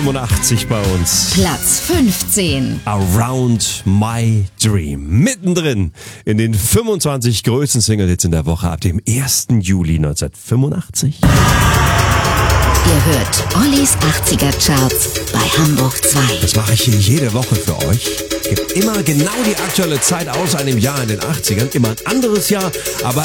85 bei uns. Platz 15. Around My Dream. Mittendrin in den 25 größten Single-Hits in der Woche ab dem 1. Juli 1985. Ihr hört Ollis 80er Charts bei Hamburg 2. Das mache ich hier jede Woche für euch. Gibt immer genau die aktuelle Zeit aus einem Jahr in den 80ern. Immer ein anderes Jahr, aber